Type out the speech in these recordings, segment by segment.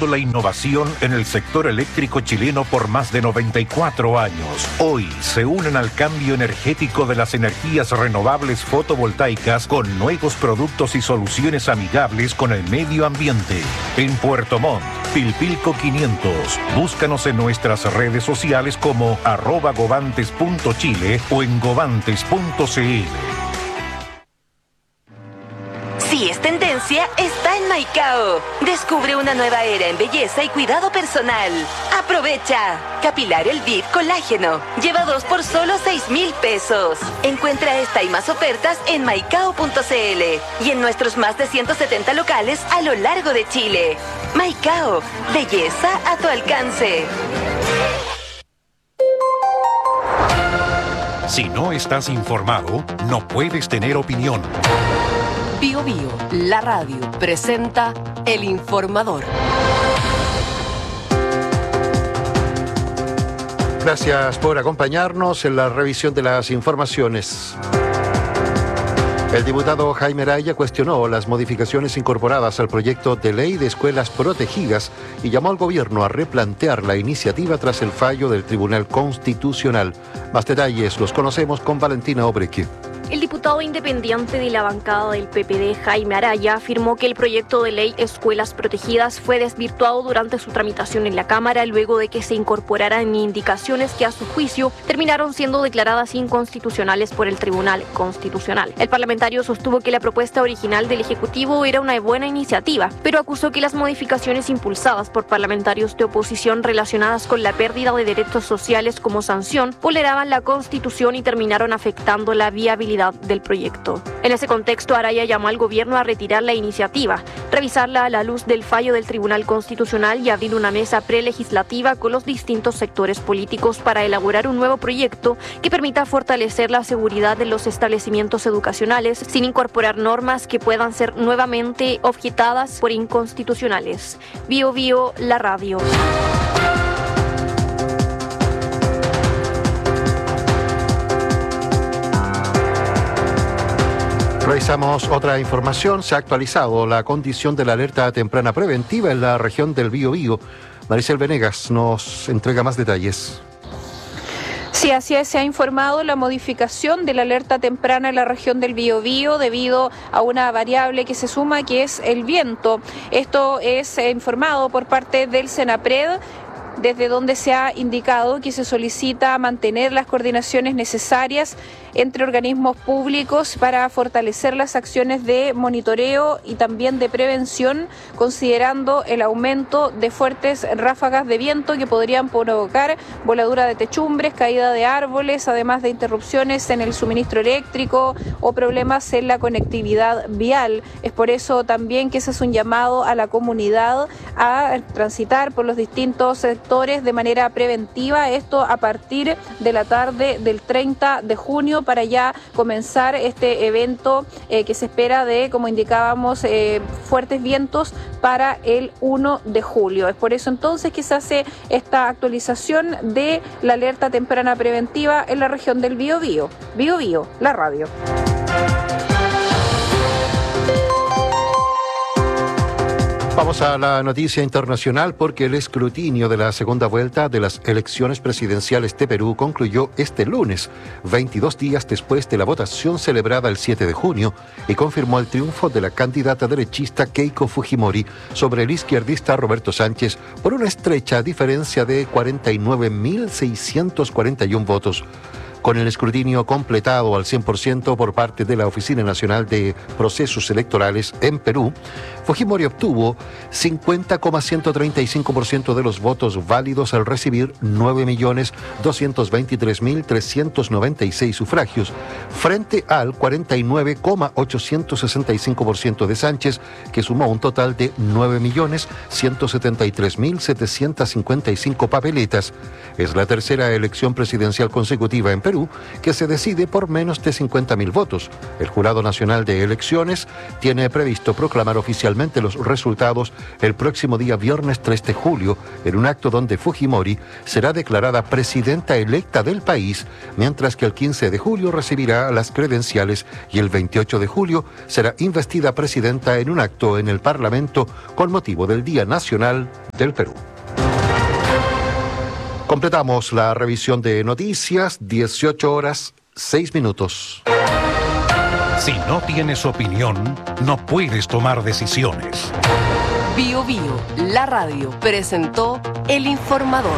impulsando la innovación en el sector eléctrico chileno por más de 94 años. Hoy se unen al cambio energético de las energías renovables fotovoltaicas con nuevos productos y soluciones amigables con el medio ambiente. En Puerto Montt, Pilpilco 500. Búscanos en nuestras redes sociales como @govantes.chile o en govantes.cl. Si es tendencia, está en Maicao. Descubre una nueva era en belleza y cuidado personal. ¡Aprovecha! Capilar Elvive Colágeno. Lleva 2 por solo 6,000 pesos. Encuentra esta y más ofertas en maicao.cl y en nuestros más de 170 locales a lo largo de Chile. Maicao. Belleza a tu alcance. Si no estás informado, no puedes tener opinión. Bio Bio, la radio, presenta El Informador. Gracias por acompañarnos en la revisión de las informaciones. El diputado Jaime Araya cuestionó las modificaciones incorporadas al proyecto de ley de escuelas protegidas y llamó al gobierno a replantear la iniciativa tras el fallo del Tribunal Constitucional. Más detalles los conocemos con Valentina Obrequi. El diputado independiente de la bancada del PPD, Jaime Araya, afirmó que el proyecto de ley Escuelas Protegidas fue desvirtuado durante su tramitación en la Cámara luego de que se incorporaran indicaciones que a su juicio terminaron siendo declaradas inconstitucionales por el Tribunal Constitucional. El parlamentario sostuvo que la propuesta original del Ejecutivo era una buena iniciativa, pero acusó que las modificaciones impulsadas por parlamentarios de oposición relacionadas con la pérdida de derechos sociales como sanción vulneraban la Constitución y terminaron afectando la viabilidad del proyecto. En ese contexto, Araya llamó al gobierno a retirar la iniciativa, revisarla a la luz del fallo del Tribunal Constitucional y abrir una mesa prelegislativa con los distintos sectores políticos para elaborar un nuevo proyecto que permita fortalecer la seguridad de los establecimientos educacionales sin incorporar normas que puedan ser nuevamente objetadas por inconstitucionales. Bio Bio, la radio. Revisamos otra información. Se ha actualizado la condición de la alerta temprana preventiva en la región del Biobío. Maricel Venegas nos entrega más detalles. Sí, así es, se ha informado la modificación de la alerta temprana en la región del Biobío debido a una variable que se suma, que es el viento. Esto es informado por parte del Senapred, desde donde se ha indicado que se solicita mantener las coordinaciones necesarias entre organismos públicos para fortalecer las acciones de monitoreo y también de prevención, considerando el aumento de fuertes ráfagas de viento que podrían provocar voladura de techumbres, caída de árboles, además de interrupciones en el suministro eléctrico o problemas en la conectividad vial. Es por eso también que se hace un llamado a la comunidad a transitar por los distintos sectores de manera preventiva, esto a partir de la tarde del 30 de junio para ya comenzar este evento que se espera de, como indicábamos, fuertes vientos para el 1 de julio. Es por eso entonces que se hace esta actualización de la alerta temprana preventiva en la región del Biobío. Biobío, la radio. Vamos a la noticia internacional porque el escrutinio de la segunda vuelta de las elecciones presidenciales de Perú concluyó este lunes, 22 días después de la votación celebrada el 7 de junio, y confirmó el triunfo de la candidata derechista Keiko Fujimori sobre el izquierdista Roberto Sánchez por una estrecha diferencia de 49.641 votos. Con el escrutinio completado al 100% por parte de la Oficina Nacional de Procesos Electorales en Perú, Fujimori obtuvo 50,135% de los votos válidos al recibir 9.223.396 sufragios, frente al 49,865% de Sánchez, que sumó un total de 9.173.755 papeletas. Es la tercera elección presidencial consecutiva en Perú que se decide por menos de 50.000 votos. El Jurado Nacional de Elecciones tiene previsto proclamar oficialmente oficialmente los resultados el próximo día viernes 3 de julio, en un acto donde Fujimori será declarada presidenta electa del país, mientras que el 15 de julio recibirá las credenciales y el 28 de julio será investida presidenta en un acto en el Parlamento con motivo del Día Nacional del Perú. Completamos la revisión de noticias, 18 horas, 6 minutos. Si no tienes opinión, no puedes tomar decisiones. Bio Bio, la radio, presentó El Informador.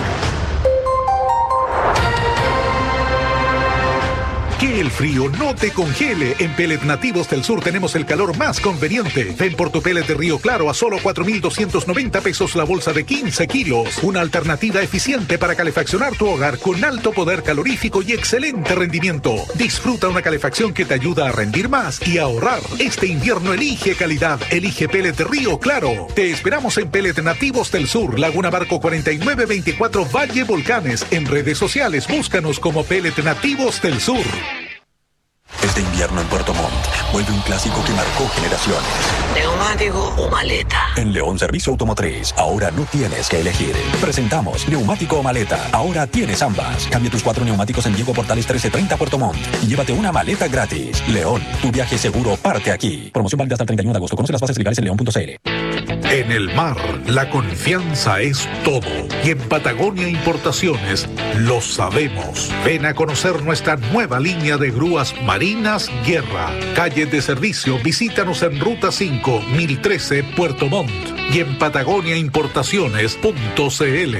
Que el frío no te congele. En Pellet Nativos del Sur tenemos el calor más conveniente. Ven por tu pellet de Río Claro a solo 4.290 pesos la bolsa de 15 kilos. Una alternativa eficiente para calefaccionar tu hogar con alto poder calorífico y excelente rendimiento. Disfruta una calefacción que te ayuda a rendir más y a ahorrar. Este invierno elige calidad. Elige Pellet de Río Claro. Te esperamos en Pellet Nativos del Sur, Laguna Barco 4924 Valle Volcanes. En redes sociales búscanos como Pellet Nativos del Sur. Este invierno en Puerto Montt vuelve un clásico que marcó generaciones. ¿Neumático o maleta? En León Servicio Automotriz, ahora no tienes que elegir. Presentamos neumático o maleta. Ahora tienes ambas. Cambia tus 4 neumáticos en Diego Portales 1330 Puerto Montt y llévate una maleta gratis. León, tu viaje seguro parte aquí. Promoción válida hasta el 31 de agosto. Conoce las bases legales en león.cl. En el mar, la confianza es todo. Y en Patagonia Importaciones lo sabemos. Ven a conocer nuestra nueva línea de grúas marinas Guerra. Calle de servicio, visítanos en Ruta 5, 1013, Puerto Montt. Y en patagoniaimportaciones.cl.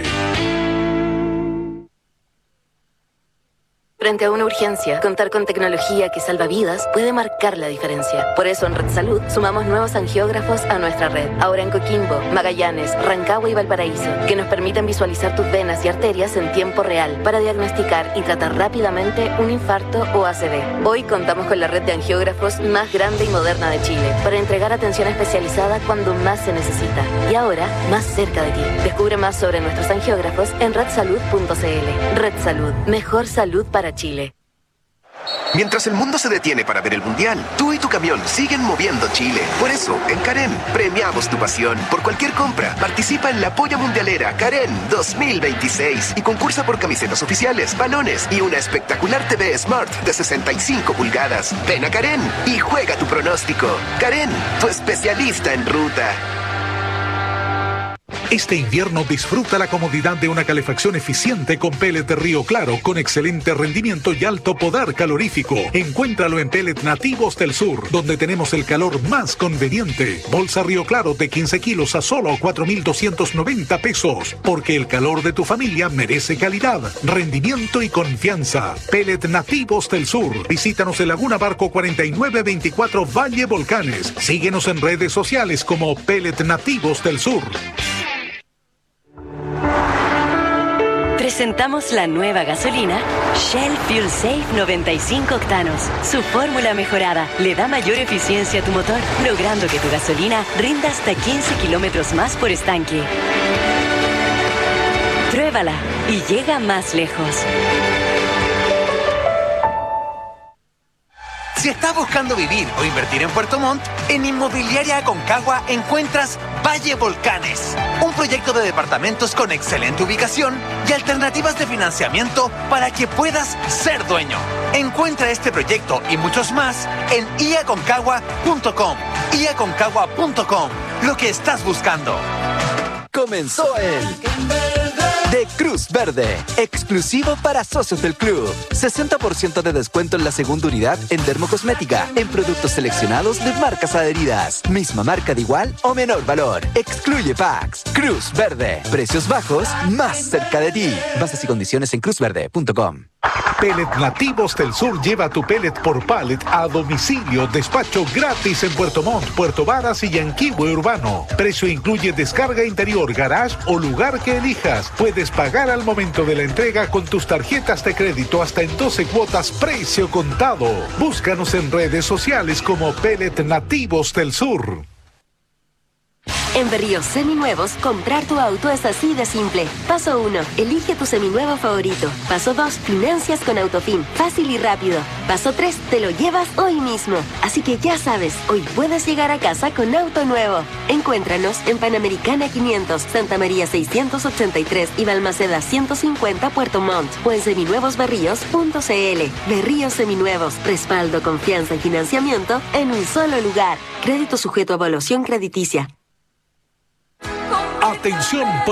Frente a una urgencia, contar con tecnología que salva vidas puede marcar la diferencia. Por eso en Red Salud sumamos nuevos angiógrafos a nuestra red. Ahora en Coquimbo, Magallanes, Rancagua y Valparaíso, que nos permiten visualizar tus venas y arterias en tiempo real para diagnosticar y tratar rápidamente un infarto o ACV. Hoy contamos con la red de angiógrafos más grande y moderna de Chile para entregar atención especializada cuando más se necesita. Y ahora, más cerca de ti. Descubre más sobre nuestros angiógrafos en redsalud.cl. Red Salud. Mejor salud para Chile. Mientras el mundo se detiene para ver el Mundial, tú y tu camión siguen moviendo Chile. Por eso, en Karen, premiamos tu pasión. Por cualquier compra, participa en la Polla Mundialera Karen 2026 y concursa por camisetas oficiales, balones y una espectacular TV Smart de 65 pulgadas. Ven a Karen y juega tu pronóstico. Karen, tu especialista en ruta. Este invierno disfruta la comodidad de una calefacción eficiente con Pellet de Río Claro con excelente rendimiento y alto poder calorífico. Encuéntralo en Pellet Nativos del Sur, donde tenemos el calor más conveniente. Bolsa Río Claro de 15 kilos a solo 4.290 pesos. Porque el calor de tu familia merece calidad, rendimiento y confianza. Pellet Nativos del Sur. Visítanos en Laguna Barco 4924 Valle Volcanes. Síguenos en redes sociales como Pellet Nativos del Sur. Presentamos la nueva gasolina Shell Fuel Safe 95 octanos. Su fórmula mejorada le da mayor eficiencia a tu motor, logrando que tu gasolina rinda hasta 15 kilómetros más por estanque. Pruébala y llega más lejos. Si estás buscando vivir o invertir en Puerto Montt, en Inmobiliaria Aconcagua encuentras Valle Volcanes, un proyecto de departamentos con excelente ubicación y alternativas de financiamiento para que puedas ser dueño. Encuentra este proyecto y muchos más en iaconcagua.com. iaconcagua.com, lo que estás buscando. Comenzó el de Cruz Verde, exclusivo para socios del club. 60% de descuento en la segunda unidad en dermocosmética, en productos seleccionados de marcas adheridas. Misma marca de igual o menor valor. Excluye packs. Cruz Verde, precios bajos más cerca de ti. Bases y condiciones en cruzverde.com. Pellet Nativos del Sur lleva tu pellet por pallet a domicilio. Despacho gratis en Puerto Montt, Puerto Varas y Yanquihue Urbano. Precio incluye descarga interior, garage o lugar que elijas. Puedes pagar al momento de la entrega con tus tarjetas de crédito hasta en 12 cuotas precio contado. Búscanos en redes sociales como Pellet Nativos del Sur. En Berríos Seminuevos, comprar tu auto es así de simple. Paso 1. Elige tu seminuevo favorito. Paso 2. Financias con Autofin. Fácil y rápido. Paso 3. Te lo llevas hoy mismo. Así que ya sabes, hoy puedes llegar a casa con auto nuevo. Encuéntranos en Panamericana 500, Santa María 683 y Balmaceda 150, Puerto Montt. O en seminuevosberríos.cl. Berríos Seminuevos. Respaldo, confianza y financiamiento en un solo lugar. Crédito sujeto a evaluación crediticia. Atención.